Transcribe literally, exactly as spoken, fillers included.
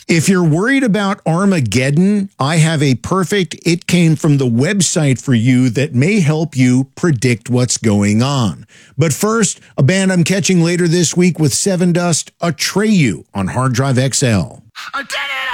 If you're worried about Armageddon, I have a perfect It Came From the website for you that may help you predict what's going on. But first, a band I'm catching later this week with Sevendust, Atreyu on Hard Drive X L. I did it!